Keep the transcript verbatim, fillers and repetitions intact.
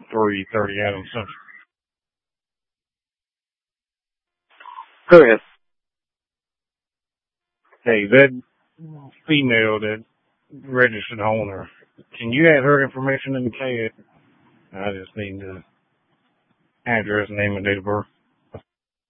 three thirty Adams Central. Go ahead. Hey, that female that registered owner, can you add her information in the C A D? I just need the address, name, and date of birth.